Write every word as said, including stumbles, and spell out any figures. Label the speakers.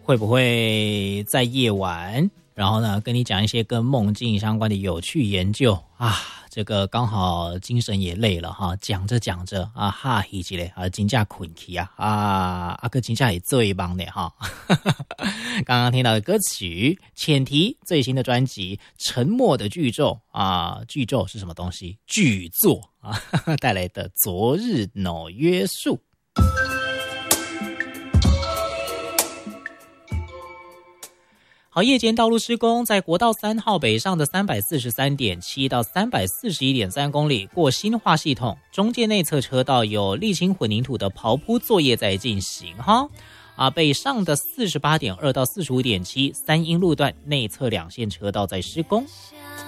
Speaker 1: 会不会在夜晚，然后呢跟你讲一些跟梦境相关的有趣研究啊？这个刚好精神也累了哈，讲着讲着啊哈一起嘞啊，金价困起啊啊，阿哥金价也最棒的哈。刚刚听到的歌曲浅提最新的专辑《沉默的巨咒》啊，巨咒是什么东西？巨作啊带来的《昨日纽约树》。好，夜间道路施工，在国道三号北上的 三百四十三点七 到 三百四十一点三 公里过新化系统，中间内侧车道有沥青混凝土的刨铺作业在进行哈。啊，北上的 四十八点二 到 四十五点七 三英路段内侧两线车道在施工。